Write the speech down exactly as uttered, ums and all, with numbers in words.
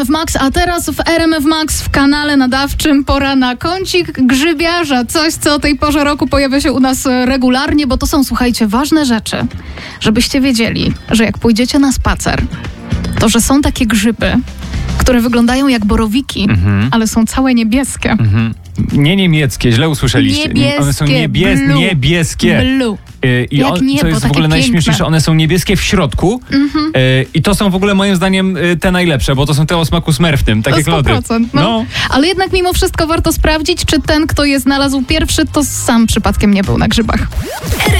W Max, a teraz w R M F Max w kanale nadawczym pora na kącik grzybiarza. Coś, co o tej porze roku pojawia się u nas regularnie, bo to są, słuchajcie, ważne rzeczy. Żebyście wiedzieli, że jak pójdziecie na spacer, to że są takie grzyby, które wyglądają jak borowiki, mhm. ale są całe niebieskie. Mhm. Nie niemieckie, źle usłyszeliście. Niebieskie, one są niebies- blue. niebieskie. Blue. I jak on, niebo, co jest w ogóle takie najśmieszniejsze, piękne. one są niebieskie w środku mhm. y, i to są w ogóle moim zdaniem y, te najlepsze, bo to są te o smaku smurfnym, tak jak lody. sto procent, no. no. Ale jednak mimo wszystko warto sprawdzić, czy ten, kto je znalazł pierwszy, to sam przypadkiem nie był na grzybach.